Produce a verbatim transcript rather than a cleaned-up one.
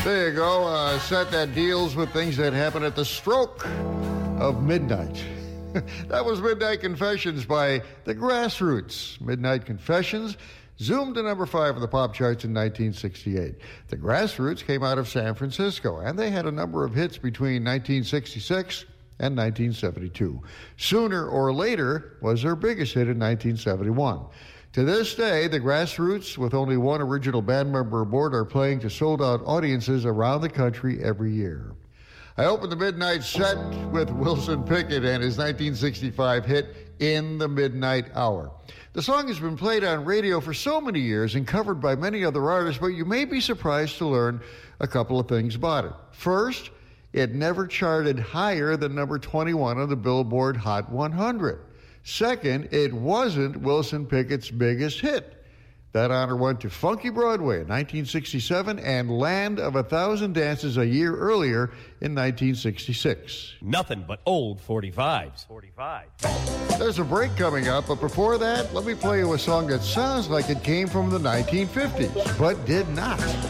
There you go. A set that deals with things that happen at the stroke of midnight. That was Midnight Confessions by The Grassroots. Midnight Confessions zoomed to number five of the pop charts in nineteen sixty-eight. The Grassroots came out of San Francisco, and they had a number of hits between nineteen sixty-six and nineteen seventy-two. Sooner or Later was their biggest hit in nineteen seventy-one. To this day, the Grassroots, with only one original band member aboard, are playing to sold-out audiences around the country every year. I opened the midnight set with Wilson Pickett and his nineteen sixty-five hit, In the Midnight Hour. The song has been played on radio for so many years and covered by many other artists, but you may be surprised to learn a couple of things about it. First, it never charted higher than number twenty-one on the Billboard Hot one hundred. Second, it wasn't Wilson Pickett's biggest hit. That honor went to Funky Broadway in nineteen sixty-seven and Land of a Thousand Dances a year earlier in nineteen sixty-six. Nothing but old forty-fives. forty-five. There's a break coming up, but before that, let me play you a song that sounds like it came from the nineteen fifties, but did not.